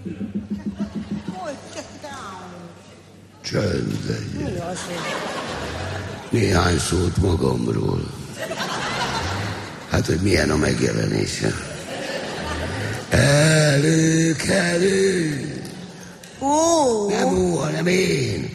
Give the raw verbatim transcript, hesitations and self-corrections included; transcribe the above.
Csönd legyen. Néhány szót magamról. Hát, hogy milyen a megjelenése. Elő, elő. Ó. Nem ó, hanem én.